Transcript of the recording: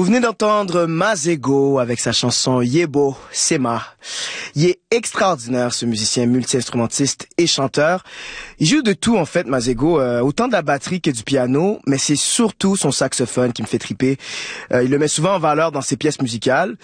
Vous venez d'entendre Masego avec sa chanson Yebo Sema. Il est extraordinaire, ce musicien multi-instrumentiste et chanteur. Il joue de tout, en fait, Masego, autant de la batterie que du piano, mais c'est surtout son saxophone qui me fait triper. Il le met souvent en valeur dans ses pièces musicales.